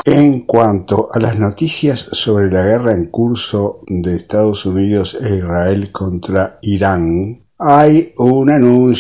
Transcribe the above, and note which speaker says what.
Speaker 1: En cuanto a las noticias sobre la guerra en curso de Estados Unidos e Israel contra Irán, hay un anuncio